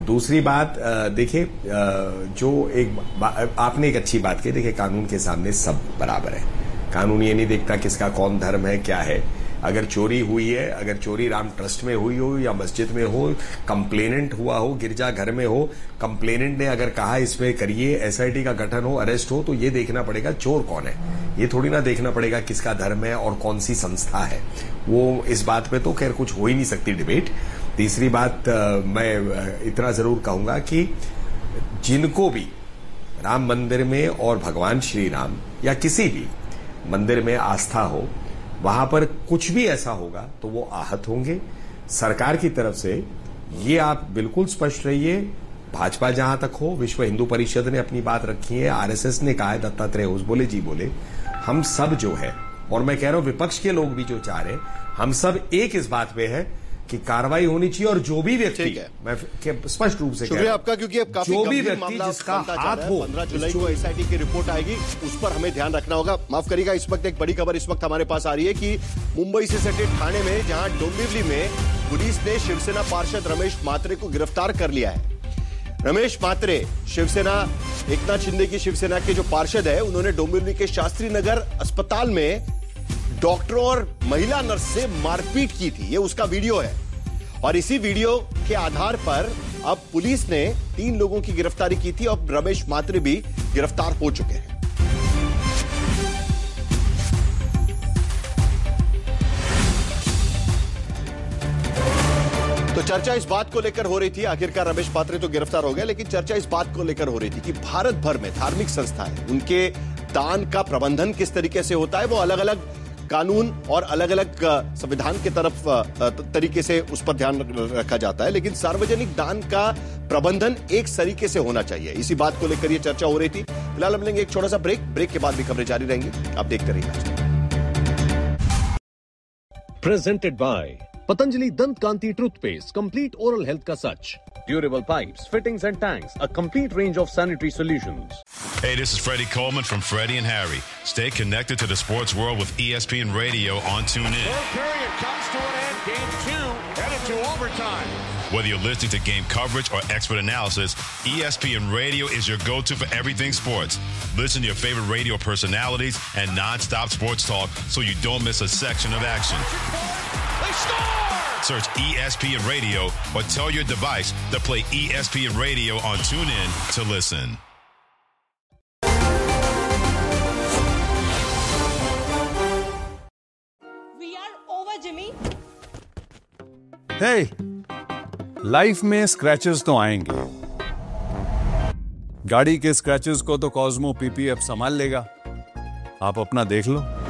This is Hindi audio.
दूसरी बात देखिए, जो आपने एक अच्छी बात की, देखिए कानून के सामने सब बराबर है। कानून ये नहीं देखता किसका कौन धर्म है क्या है। अगर चोरी हुई है, अगर चोरी राम ट्रस्ट में हुई हो या मस्जिद में हो, कंप्लेनेंट हुआ हो, गिरजा घर में हो, कंप्लेनेंट ने अगर कहा इसमें करिए, एसआईटी का गठन हो, अरेस्ट हो, तो ये देखना पड़ेगा चोर कौन है। ये थोड़ी ना देखना पड़ेगा किसका धर्म है और कौन सी संस्था है। वो इस बात पे तो खैर कुछ हो ही नहीं सकती डिबेट। तीसरी बात मैं इतना जरूर कहूंगा कि जिनको भी राम मंदिर में और भगवान श्री राम या किसी भी मंदिर में आस्था हो, वहां पर कुछ भी ऐसा होगा तो वो आहत होंगे। सरकार की तरफ से ये आप बिल्कुल स्पष्ट रहिए। भाजपा जहां तक हो, विश्व हिंदू परिषद ने अपनी बात रखी है, आरएसएस ने कहा है, दत्तात्रेय होस बोले जी बोले, हम सब जो है, और मैं कह रहा हूं विपक्ष के लोग भी जो चाह रहे हैं, हम सब एक इस बात पे है कि कार्रवाई होनी चाहिए। और जो भी व्यक्ति, मैं स्पष्ट रूप से शुक्रिया आपका, क्योंकि अब काफी जो भी व्यक्ति जिसका हाथ हो, 15 जुलाई को एसआईटी की रिपोर्ट आएगी, उस पर हमें ध्यान रखना होगा। माफ करिएगा, इस वक्त एक बड़ी खबर इस वक्त हमारे पास आ रही है कि मुंबई से सटे ठाणे में, जहां डोंबिवली में पुलिस ने शिवसेना पार्षद रमेश म्हात्रे को गिरफ्तार कर लिया है। रमेश म्हात्रे शिवसेना, एकनाथ शिंदे की शिवसेना के जो पार्षद है, उन्होंने डोंबिवली के शास्त्री नगर अस्पताल में डॉक्टरों और महिला नर्स से मारपीट की थी। ये उसका वीडियो है और इसी वीडियो के आधार पर अब पुलिस ने 3 लोगों की गिरफ्तारी की थी। अब रमेश म्हात्रे भी गिरफ्तार हो चुके हैं। तो चर्चा इस बात को लेकर हो रही थी, आखिरकार रमेश म्हात्रे तो गिरफ्तार हो गए, लेकिन चर्चा इस बात को लेकर हो रही थी कि भारत भर में धार्मिक संस्थाएं, उनके दान का प्रबंधन किस तरीके से होता है, वो अलग अलग कानून और अलग अलग संविधान के तरफ तरीके से उस पर ध्यान रखा जाता है, लेकिन सार्वजनिक दान का प्रबंधन एक तरीके से होना चाहिए। इसी बात को लेकर यह चर्चा हो रही थी। फिलहाल हम लेंगे एक छोटा सा ब्रेक के बाद भी खबरें जारी रहेंगी, आप देखते रहिए। Presented by Patanjali Dant Kanti toothpaste, complete oral health ka sach. Durable pipes, fittings and tanks, a complete range of sanitary solutions. Hey, this is Freddie Coleman from Freddie and Harry. Stay connected to the sports world with ESPN Radio on TuneIn. Third period comes to an end. Game 2 headed to overtime. Whether you're listening to game coverage or expert analysis, ESPN Radio is your go-to for everything sports. Listen to your favorite radio personalities and non-stop sports talk so you don't miss a section of action. They score! Search ESPN Radio or tell your device to play ESPN Radio on TuneIn to listen. We are over, Jimmy. Hey, life में स्क्रैचेस तो आएंगे। गाड़ी के स्क्रैचेस को तो कॉस्मो पीपीएफ संभाल लेगा। आप अपना देख लो।